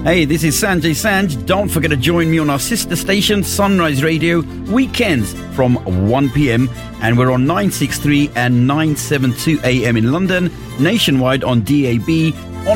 Hey, this is Sanjay Sanj. Don't forget to join me on our sister station, Sunrise Radio, weekends from 1 p.m. And we're on 963 and 972 AM in London, nationwide on DAB,